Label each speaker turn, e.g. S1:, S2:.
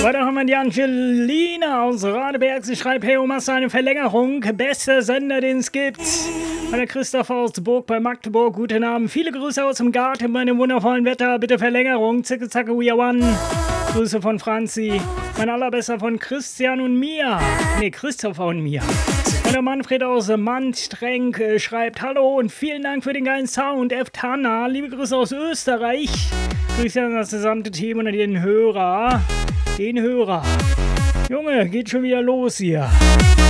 S1: Weiter haben wir die Angelina aus Radeberg. Sie schreibt, hey, Oma, eine Verlängerung. Bester Sender, den es gibt. Und der Christoph aus Burg bei Magdeburg. Guten Abend. Viele Grüße aus dem Garten bei dem wundervollen Wetter. Bitte Verlängerung. Zicke, zacke, we are one. Grüße von Franzi. Mein allerbester von Christian und Mia. Nee, Christopher und Mia. Und der Manfred aus Mannstrenk schreibt, hallo und vielen Dank für den geilen Sound. Eftana, liebe Grüße aus Österreich. Grüße an das gesamte Team und den Hörer. Junge, geht schon wieder los hier.